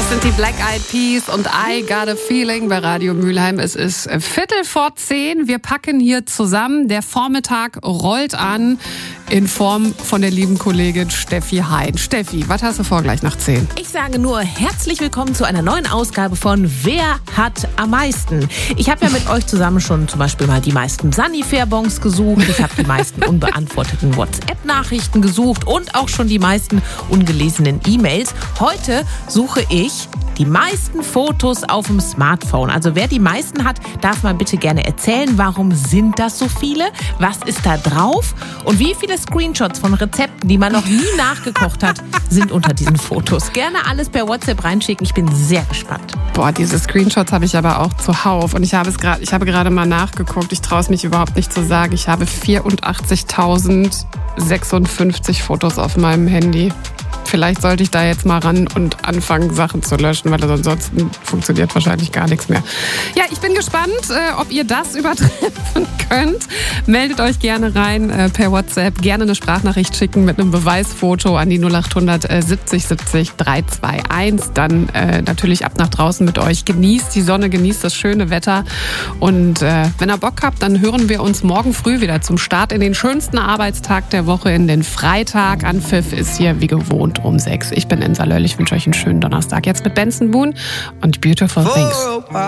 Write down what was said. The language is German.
Das sind die Black Eyed Peas und I Got a Feeling bei Radio Mülheim. Es ist 9:15. Wir packen hier zusammen. Der Vormittag rollt an in Form von der lieben Kollegin Steffi Hein. Steffi, was hast du vor gleich nach 10? Ich sage nur herzlich willkommen zu einer neuen Ausgabe von Wer hat am meisten? Ich habe ja mit euch zusammen schon zum Beispiel mal die meisten Sanifair-Bons gesucht. Ich habe die meisten unbeantworteten WhatsApp-Nachrichten gesucht und auch schon die meisten ungelesenen E-Mails. Heute suche ich die meisten Fotos auf dem Smartphone. Also wer die meisten hat, darf mal bitte gerne erzählen, warum sind das so viele? Was ist da drauf? Und wie viele Screenshots von Rezepten, die man noch nie nachgekocht hat, sind unter diesen Fotos? Gerne alles per WhatsApp reinschicken. Ich bin sehr gespannt. Boah, diese Screenshots habe ich aber auch zuhauf. Und ich habe gerade mal nachgeguckt. Ich traue es mich überhaupt nicht zu sagen. Ich habe 84.056 Fotos auf meinem Handy. Vielleicht sollte ich da jetzt mal ran und anfangen, Sachen zu löschen, weil ansonsten funktioniert wahrscheinlich gar nichts mehr. Ja, ich bin gespannt, ob ihr das übertreffen könnt. Meldet euch gerne rein per WhatsApp. Gerne eine Sprachnachricht schicken mit einem Beweisfoto an die 0800 70 70 321. Dann natürlich ab nach draußen mit euch. Genießt die Sonne, genießt das schöne Wetter. Und wenn ihr Bock habt, dann hören wir uns morgen früh wieder zum Start in den schönsten Arbeitstag der Woche, in den Freitag. Anpfiff ist hier wie gewohnt um 6. Ich bin Insa Löll. Ich wünsche euch einen schönen Donnerstag. Jetzt mit Benson Boone und Beautiful Things.